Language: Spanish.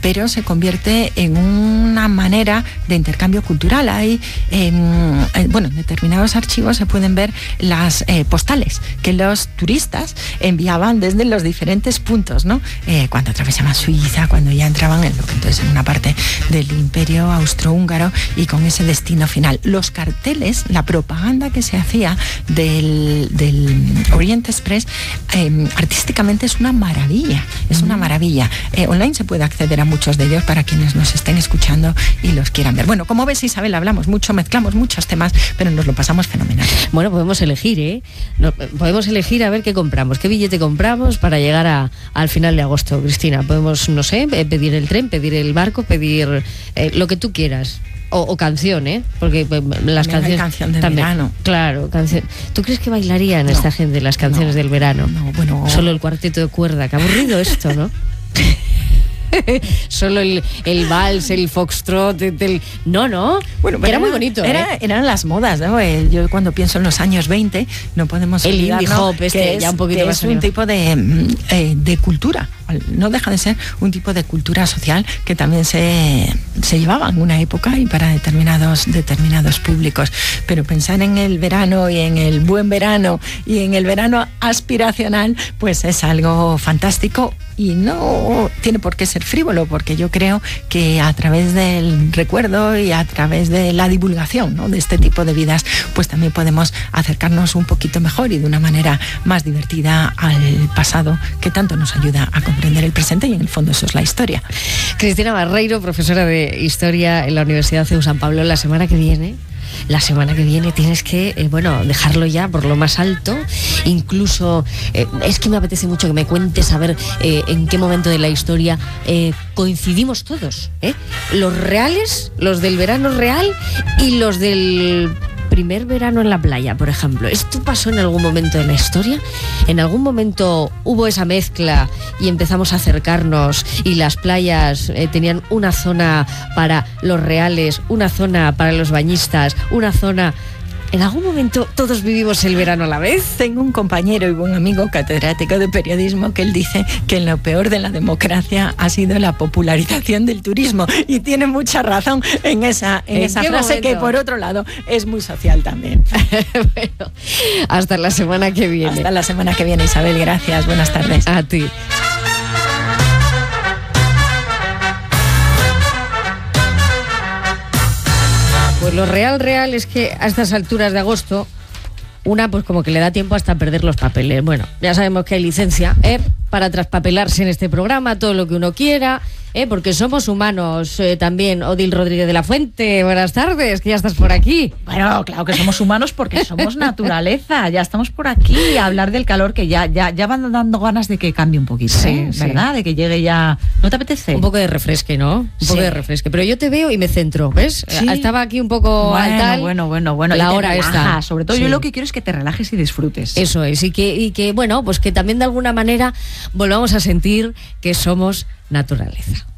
pero se convierte en una manera de intercambio cultural. Hay, en determinados archivos se pueden ver las postales que los turistas enviaban desde los diferentes puntos, ¿no? Cuando atravesaban Suiza, cuando ya entraban en lo que entonces en una parte del Imperio Austrohúngaro y con ese destino final. Los carteles, la propaganda que se hacía del Orient Express, artísticamente es una maravilla, online se puede acceder a muchos de ellos para quienes nos estén escuchando y los quieran ver. Bueno, como ves, Isabel, hablamos mucho, mezclamos muchos temas, pero nos lo pasamos fenomenal. Bueno, podemos elegir, podemos elegir a ver qué compramos, qué billete compramos para llegar al final de agosto, Cristina. Podemos, no sé, pedir el tren, pedir el barco, pedir lo que tú quieras. O canción, porque las canciones... canción de verano. Claro, canción. ¿Tú crees que bailarían esta gente las canciones del verano? No, bueno... Solo el cuarteto de cuerda, qué aburrido esto, ¿no? Solo el vals, el foxtrot, No. Bueno, era muy bonito. Eran las modas, ¿no? Yo cuando pienso en los años 20, no podemos olvidar, el indie hop, que ya un poquito más es un tipo de cultura. No deja de ser un tipo de cultura social que también se llevaba en una época y para determinados públicos. Pero pensar en el verano y en el buen verano y en el verano aspiracional, pues es algo fantástico. Y no tiene por qué ser frívolo, porque yo creo que a través del recuerdo y a través de la divulgación, ¿no?, de este tipo de vidas, pues también podemos acercarnos un poquito mejor y de una manera más divertida al pasado, que tanto nos ayuda a comprender el presente, y en el fondo eso es la historia. Cristina Barreiro, profesora de Historia en la Universidad CEU San Pablo. La semana que viene tienes que, dejarlo ya por lo más alto. Incluso, es que me apetece mucho que me cuentes a ver en qué momento de la historia coincidimos todos. Los reales, los del verano real y los del primer verano en la playa, por ejemplo. ¿Esto pasó en algún momento de la historia? ¿En algún momento hubo esa mezcla y empezamos a acercarnos y las playas tenían una zona para los reales, una zona para los bañistas, una zona... ¿En algún momento todos vivimos el verano a la vez? Tengo un compañero y buen amigo catedrático de periodismo que él dice que lo peor de la democracia ha sido la popularización del turismo, y tiene mucha razón en esa frase momento? Que por otro lado es muy social también. Bueno, hasta la semana que viene. Hasta la semana que viene, Isabel, gracias, buenas tardes. A ti. Pues lo real es que a estas alturas de agosto, pues como que le da tiempo hasta perder los papeles. Bueno, ya sabemos que hay licencia para traspapelarse en este programa, todo lo que uno quiera, porque somos humanos también. Odil Rodríguez de la Fuente, buenas tardes, que ya estás por aquí. Bueno, claro que somos humanos porque somos naturaleza, ya estamos por aquí a hablar del calor, que ya van dando ganas de que cambie un poquito, ¿verdad? De que llegue ya... ¿No te apetece? Un poco de refresque, ¿no? Un poco de refresque, pero yo te veo y me centro, ¿ves? Sí. Estaba aquí un poco al tal. Bueno. La hora está. Sobre todo yo lo que quiero es que te relajes y disfrutes. Eso es, y que pues que también de alguna manera volvamos a sentir que somos naturaleza.